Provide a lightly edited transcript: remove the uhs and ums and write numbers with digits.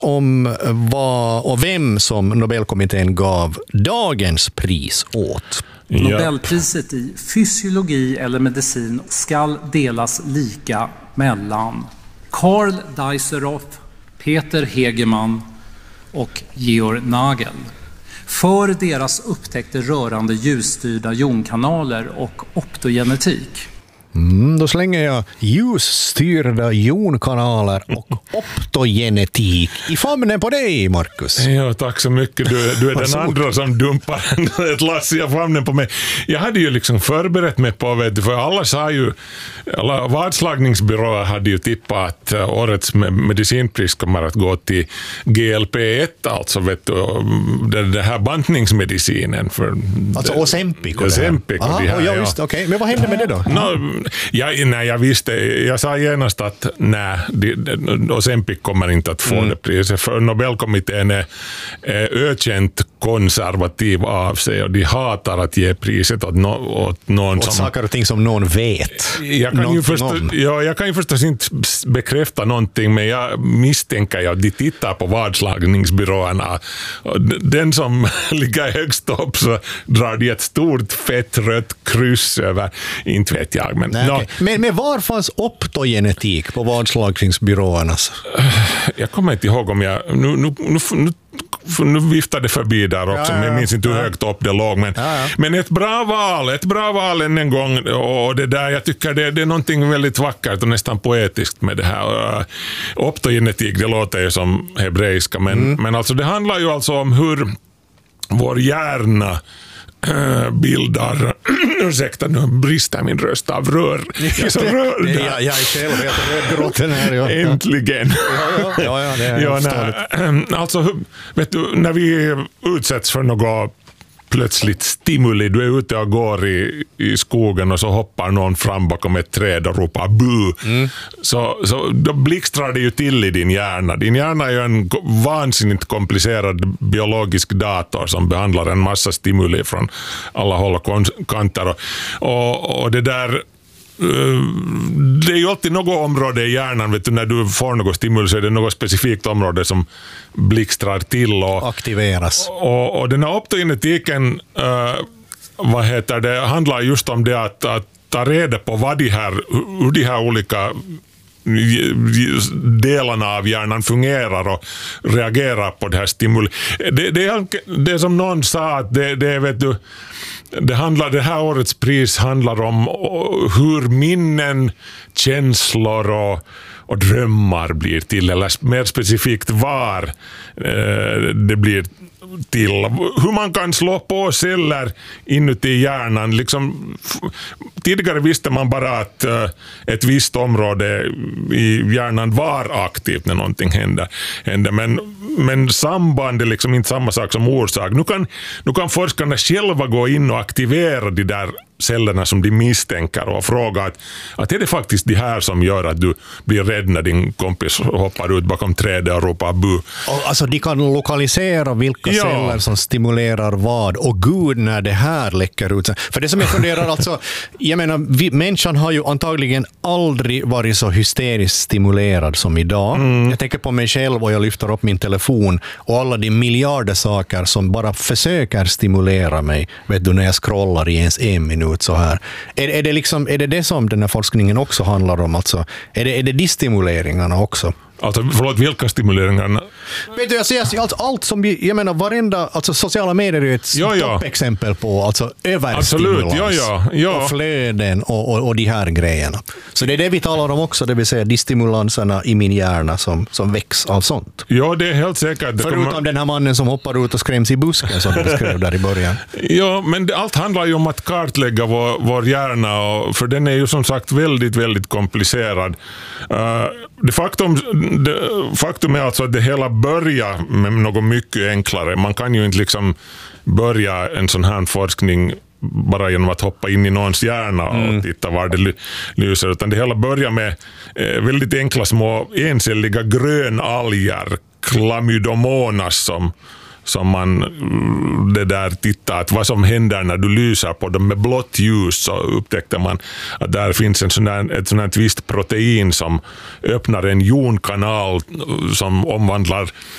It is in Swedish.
om vad och vem som Nobelkommittén gav dagens pris åt. Nobelpriset i fysiologi eller medicin ska delas lika mellan Karl Dijsselhoff, Peter Hegemann och Georg Nagel för deras upptäckter rörande ljusstyrda jonkanaler och optogenetik. Då slänger jag ljusstyrda jonkanaler och optogenetik i famnen på dig, Markus. Ja, tack så mycket. Du är den andra som dumpar ett lass i famnen på mig. Jag hade ju liksom förberett mig på, för alla vadslagningsbyråer hade ju tippat att årets medicinpris kommer att gå till GLP-1, alltså det här bantningsmedicinen. Alltså Ozempic. Okej. Men vad hände med det då? Nej, jag visste. Jag sa genast att Ozempic kommer inte att få det priset. För Nobelkommittén är ökänt konservativ av sig och de hatar att ge priset åt någon åt som... saker och ting som någon vet. Jag kan ju förstås inte bekräfta någonting, men jag misstänker att de tittar på vadslagningsbyråerna. Den som ligger högst upp så drar de ett stort fett rött kryss över, inte vet jag. Men var fanns optogenetik på vadslagningsbyråerna? Jag kommer inte ihåg om jag... Nu viftade förbi där också, men jag minns inte hur högt upp det låg. Men ett bra val än en gång, och det där, jag tycker det är någonting väldigt vackert och nästan poetiskt med det här. Optogenetik, det låter ju som hebreiska, men alltså det handlar ju alltså om hur vår hjärna bildar, ursäkta, nu brister min röst av rör. Jag är själv helt rödgråten här. Ja. Äntligen. Det alltså, vet du, när vi utsätts för något plötsligt stimuli, du är ute och går i skogen och så hoppar någon fram bakom ett träd och ropar bu. Så då blixtrar det ju till i din hjärna. Din hjärna är ju en vansinnigt komplicerad biologisk dator som behandlar en massa stimuli från alla håll och kanter. Och det där, det är ju alltid något område i hjärnan, vet du, när du får något stimuli så är det något specifikt område som blixtrar till och aktiveras. Och den här optogenetiken det handlar just om det att ta reda på hur de här olika delarna av hjärnan fungerar och reagerar på det här stimuli. Det som någon sa att det vet du, det här årets pris handlar om hur minnen, känslor och drömmar blir till, eller mer specifikt var det blir till. Hur man kan slå på celler inuti hjärnan. Liksom, tidigare visste man bara att ett visst område i hjärnan var aktivt när någonting hände. Men samband är liksom inte samma sak som orsak. Nu kan forskarna själva gå in och aktivera de där cellerna som de misstänker och fråga att är det faktiskt det här som gör att du blir rädd när din kompis hoppar ut bakom trädet och ropar bu. Alltså de kan lokalisera vilka celler som stimulerar vad, och gud när det här läcker ut. För det som jag funderar, alltså, jag menar, människan har ju antagligen aldrig varit så hysteriskt stimulerad som idag. Jag tänker på mig själv och jag lyfter upp min telefon och alla de miljarder saker som bara försöker stimulera mig, vet du, när jag scrollar i ens en minut så här. Är det det som den här forskningen också handlar om? Alltså, är det de stimuleringarna också? Alltså, förlåt, vilka stimuleringar? Vet du, jag säger allt som, jag menar, varenda, alltså sociala medier är ett toppexempel på alltså överstimulans. Och flöden och de här grejerna. Så det är det vi talar om också, det vill säga de stimulanserna i min hjärna som väcks av sånt. Ja, det är helt säkert. Förutom den här mannen som hoppar ut och skräms i busken som du beskrev där i början. Ja, men allt handlar ju om att kartlägga vår hjärna, för den är ju som sagt väldigt, väldigt komplicerad. Faktum är alltså att det hela börjar med något mycket enklare. Man kan ju inte liksom börja en sån här forskning bara genom att hoppa in i någons hjärna och titta var det lyser, utan det hela börjar med väldigt enkla små encelliga grönalger, chlamydomonas, som man det där tittar att vad som händer när du lyser på dem med blått ljus, så upptäckte man att där finns ett sånt här visst protein som öppnar en jonkanal som omvandlar